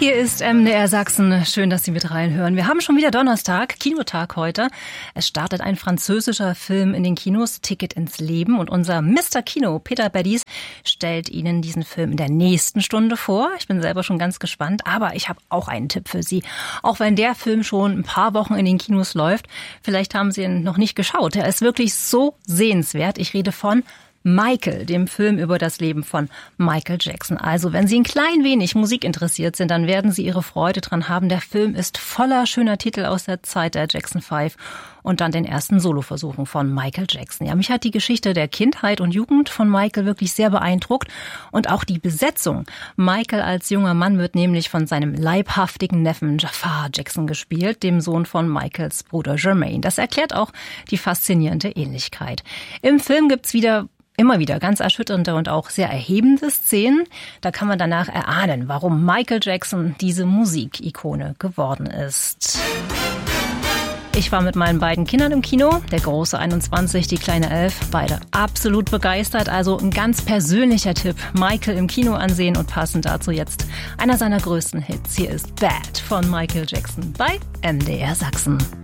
Hier ist MDR Sachsen. Schön, dass Sie mit reinhören. Wir haben schon wieder Donnerstag, Kinotag heute. Es startet ein französischer Film in den Kinos, Ticket ins Leben. Und unser Mr. Kino, Peter Baddies, stellt Ihnen diesen Film in der nächsten Stunde vor. Ich bin selber schon ganz gespannt, aber ich habe auch einen Tipp für Sie. Auch wenn der Film schon ein paar Wochen in den Kinos läuft, vielleicht haben Sie ihn noch nicht geschaut. Er ist wirklich so sehenswert. Ich rede von Michael, dem Film über das Leben von Michael Jackson. Also, wenn Sie ein klein wenig Musik interessiert sind, dann werden Sie Ihre Freude dran haben. Der Film ist voller schöner Titel aus der Zeit der Jackson 5 und dann den ersten Soloversuchen von Michael Jackson. Ja, mich hat die Geschichte der Kindheit und Jugend von Michael wirklich sehr beeindruckt und auch die Besetzung. Michael als junger Mann wird nämlich von seinem leibhaftigen Neffen Jafar Jackson gespielt, dem Sohn von Michaels Bruder Jermaine. Das erklärt auch die faszinierende Ähnlichkeit. Im Film gibt's immer wieder ganz erschütternde und auch sehr erhebende Szenen. Da kann man danach erahnen, warum Michael Jackson diese Musikikone geworden ist. Ich war mit meinen beiden Kindern im Kino, der große 21, die kleine 11, beide absolut begeistert. Also ein ganz persönlicher Tipp, Michael im Kino ansehen und passend dazu jetzt einer seiner größten Hits. Hier ist Bad von Michael Jackson bei MDR Sachsen.